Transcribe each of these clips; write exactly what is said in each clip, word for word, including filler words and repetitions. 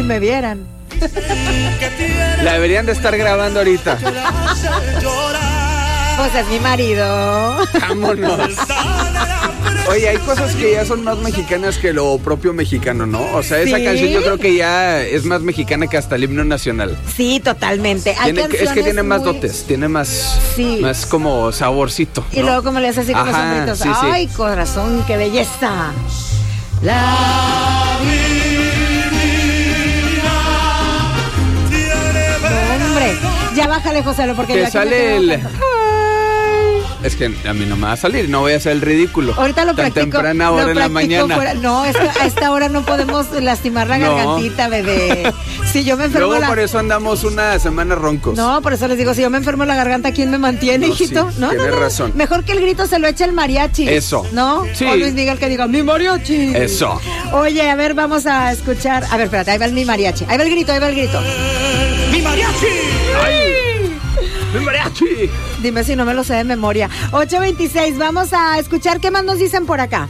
si me vieran. La deberían de estar grabando ahorita. Pues es mi marido. Vámonos. Oye, hay cosas que ya son más mexicanas que lo propio mexicano, ¿no? O sea, esa ¿Sí? canción yo creo que ya es más mexicana que hasta el himno nacional. Sí, totalmente. Hay Tiene que- es que tiene más muy... dotes, tiene más, Sí. más como saborcito, Y ¿no? luego como le hace así con los Ajá, sombritos. sí, sí. Ay, corazón, qué belleza. La... No, hombre, ya bájale, José, porque Te yo aquí sale me quedo el- cantando. Es que a mí no me va a salir, no voy a hacer el ridículo. Ahorita lo Tan practico. temprana hora lo en la practico mañana. fuera- No, es que a esta hora no podemos lastimar la No. gargantita, bebé. Si yo me enfermo Luego la... por eso andamos una semana roncos. No, por eso les digo, si yo me enfermo la garganta, ¿quién me mantiene, No, hijito? sí, no, no, tienes no. razón. Mejor que el grito se lo eche el mariachi. Eso. ¿No? Sí. O Luis Miguel que diga, mi mariachi. Eso. Oye, a ver, vamos a escuchar. A ver, espérate, ahí va el mi mariachi. Ahí va el grito, ahí va el grito. ¡Mi mariachi! ¡Ay! ¡Mi mariachi! Dime si no me lo sé de memoria. ocho veintiséis, vamos a escuchar qué más nos dicen por acá.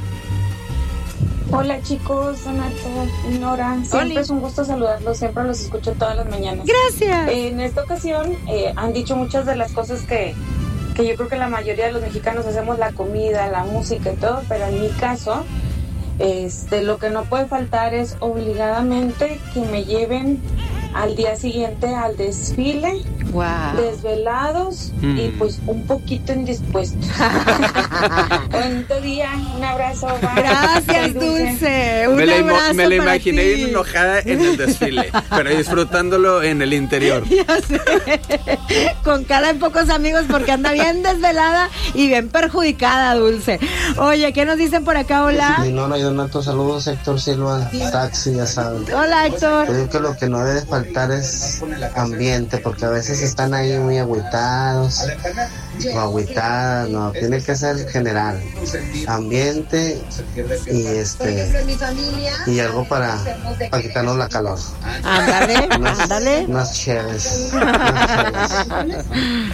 Hola chicos, Donato, Nora, siempre Oli. es un gusto saludarlos, siempre los escucho todas las mañanas. Gracias. En esta ocasión eh, han dicho muchas de las cosas que, que yo creo que la mayoría de los mexicanos hacemos, la comida, la música y todo, pero en mi caso, este, lo que no puede faltar es obligadamente que me lleven al día siguiente al desfile, Wow. desvelados Mm. y pues un poquito indispuestos. Bonito día, un abrazo. bye. Gracias, Soy Dulce. Un Me la, imo- abrazo me la para imaginé ti. bien enojada en el desfile, pero disfrutándolo en el interior. Ya sé. Con cara de pocos amigos porque anda bien desvelada y bien perjudicada, Dulce. Oye, ¿qué nos dicen por acá? Hola. Mi Nora y Donato, saludos, Héctor Silva, taxi, ya saben. Hola, Héctor. Yo creo que lo que no debe faltar es ambiente, porque a veces están ahí muy agüitados o agüitadas, no, tiene que ser general. Ambiente y este y algo para, para quitarnos la calor. Ándale, Unas, ándale. unas chéves. Unas chéves.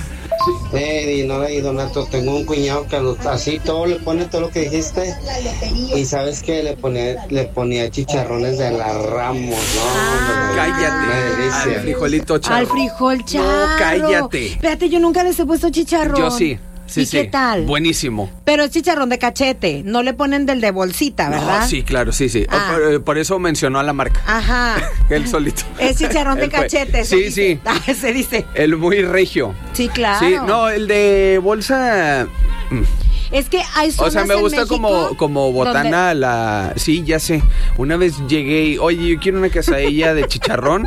Hey, Nora y Donato, tengo un cuñado que a los- así todo le pone todo lo que dijiste y sabes que le ponía, le ponía chicharrones de la Ramos, ¿no? Ah. Una Cállate. delicia. Al frijolito charro. Al frijol charro. No, cállate. Espérate, yo nunca les he puesto chicharrón. Yo sí. Sí, ¿Y sí. qué tal? Buenísimo. Pero es chicharrón de cachete, no le ponen del de bolsita, ¿verdad? No, sí, claro, sí, sí. Ah. Por, por eso mencionó a la marca. Ajá. Él solito. Es chicharrón de Él fue. cachete. se Sí, dice. sí. Ah, se dice. El muy regio. Sí, claro. Sí, no, el de bolsa. mm. Es que hay zonas O sea, me en gusta México como, como botana la... Sí, ya sé. Una vez llegué y, oye, yo quiero una quesadilla de chicharrón.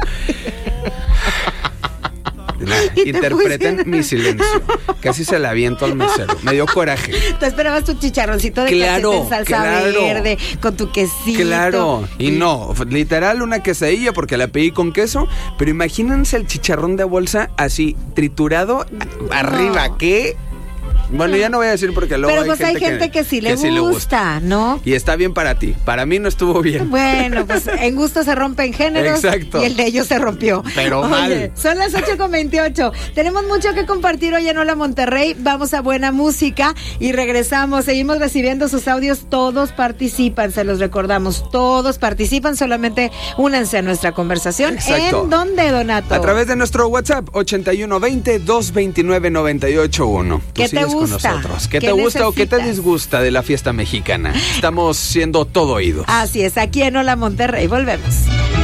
Y te Interpreten pusieron- mi silencio. Casi se la aviento al mesero. Me dio coraje. Tú esperabas tu chicharroncito de Claro, cachete en salsa claro. verde, con tu quesito. Claro, y no, literal una quesadilla porque la pedí con queso, pero imagínense el chicharrón de bolsa así triturado a- arriba, ¿qué? Bueno, ya no voy a decir porque luego Pero hay pues gente hay gente que, sí le le gusta, ¿no? Y está bien para ti, para mí no estuvo bien. Bueno, pues en gusto se rompen géneros. Exacto. Y el de ellos se rompió. Pero Oye, mal. son las ocho con veintiocho. Tenemos mucho que compartir hoy en Hola Monterrey. Vamos a buena música y regresamos. Seguimos recibiendo sus audios. Todos participan, se los recordamos. Todos participan. Solamente únanse a nuestra conversación. Exacto. ¿En dónde, Donato? A través de nuestro WhatsApp ochenta y uno veinte, doscientos veintinueve, noventa y ocho uno. Tú ¿Qué te sigues con gusta? nosotros. ¿Qué, ¿Qué te gusta o qué te necesitas? disgusta de la fiesta mexicana? Estamos siendo todo oídos. Así es, aquí en Hola Monterrey. Volvemos.